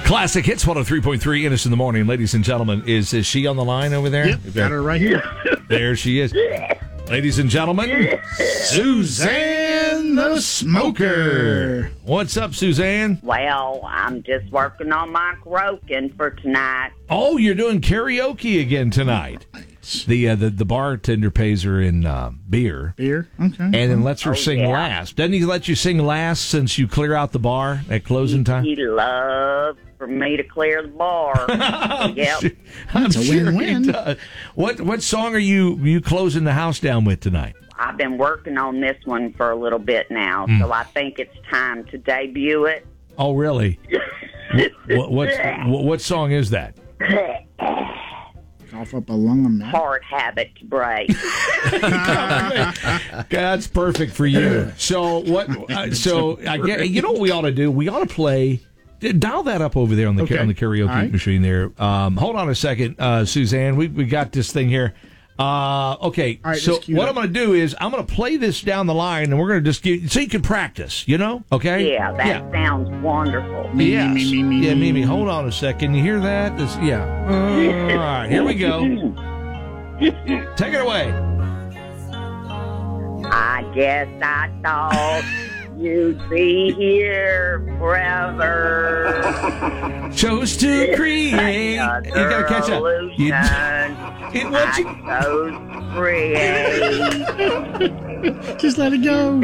Classic Hits 103.3 Innocent in the Morning. Ladies and gentlemen, is she on the line over there? Yep, got her right here. There she is. Ladies and gentlemen, Suzanne the Smoker. What's up, Suzanne? Well, I'm just working on my karaoke for tonight. Oh, you're doing karaoke again tonight. The bartender pays her in beer. Beer? Okay. And then lets her sing yeah. last. Doesn't he let you sing last since you clear out the bar at closing time? He loves for me to clear the bar. Yep. I'm It's a sure win-win. he does. What song are you closing the house down with tonight? I've been working on this one for a little bit now, so I think it's time to debut it. Oh, really? What song is that? Cough up a lung of man. Hard habit to break. That's perfect for you. So what? So I get. You know what we ought to do? We ought to play. Dial that up over there on the Okay. on the karaoke All right. machine there. Hold on a second, Suzanne. We got this thing here. Okay. All right, So just cue what it I'm going to do is I'm going to play this down the line, and we're going to just get so you can practice. You know? Okay. Yeah, that sounds wonderful. Yes. Me. Yeah, Mimi. Hold on a second. You hear that? Yeah. All right. Here we go. Take it away. I guess I thought you'd be here forever. Chose to create. You got to catch up. You, I chose to create. Just let it go.